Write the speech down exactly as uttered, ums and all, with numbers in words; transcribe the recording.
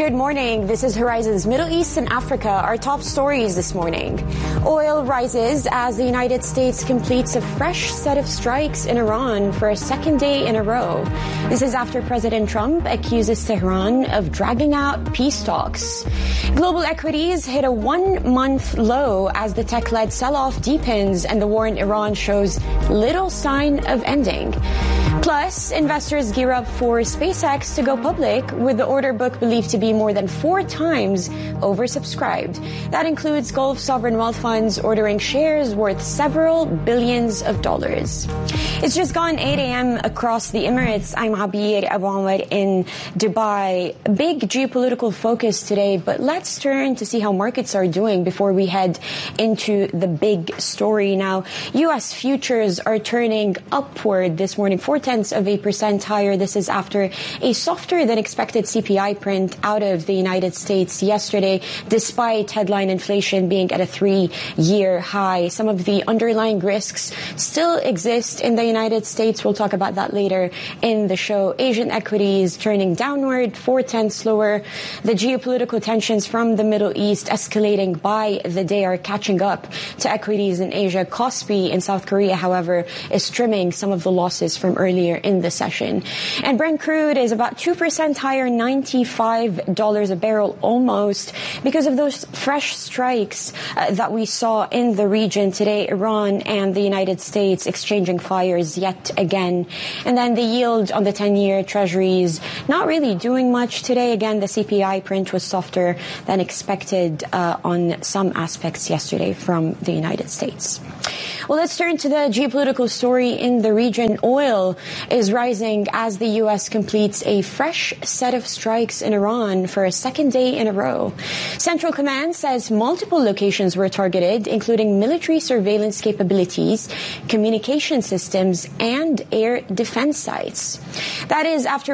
Good morning. This is Horizon's Middle East and Africa. Our top stories this morning. Oil rises as the United States completes a fresh set of strikes in Iran for a second day in a row. This is after President Trump accuses Tehran of dragging out peace talks. Global equities hit a one-month low as the tech-led sell-off deepens and the war in Iran shows little sign of ending. Plus, investors gear up for SpaceX to go public with the order book believed to be more than four times oversubscribed. That includes Gulf sovereign wealth funds ordering shares worth several billions of dollars. It's just gone eight a.m. across the Emirates. I'm Habir Abu Amr in Dubai. Big geopolitical focus today, but let's turn to see how markets are doing before we head into the big story. Now, U S futures are turning upward this morning, four tenths of a percent higher. This is after a softer than expected C P I print out of the United States yesterday, despite headline inflation being at a three-year high. Some of the underlying risks still exist in the United States. We'll talk about that later in the show. Asian equities turning downward, four tenths lower. The geopolitical tensions from the Middle East escalating by the day are catching up to equities in Asia. Kospi in South Korea, however, is trimming some of the losses from earlier in the session. And Brent crude is about two percent higher, ninety-five dollars a barrel almost, because of those fresh strikes uh, that we saw in the region today. Iran and the United States exchanging fires yet again. And then the yield on the ten-year treasuries not really doing much today. Again, the C P I print was softer than expected uh, on some aspects yesterday from the United States. Well, let's turn to the geopolitical story in the region. Oil is rising as the U S completes a fresh set of strikes in Iran for a second day in a row. Central Command says multiple locations were targeted, including military surveillance capabilities, communication systems, and air defense sites. That is after